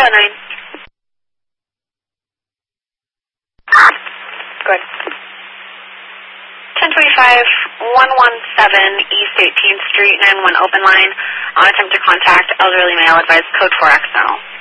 309. Good. 1025, 117 East 18th Street, 91 open line. On attempt to contact elderly male, advise code 4XL.